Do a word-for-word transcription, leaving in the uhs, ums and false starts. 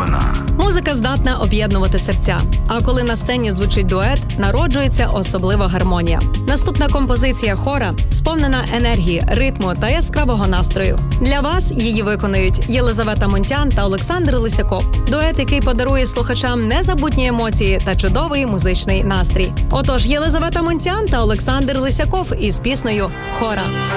новина. Музика здатна об'єднувати серця. А коли на сцені звучить дует, народжується особлива гармонія. Наступна композиція хора сповнена енергії, ритму та яскравого настрою. Для вас її виконують Єлизавета Мунтян та Олександр Лисяков. Дует, який подарує слухачам незабутні емоції та чудовий музичний настрій. Отож, Єлизавета Мунтян та Олександр Лисяков із піснею «Хора».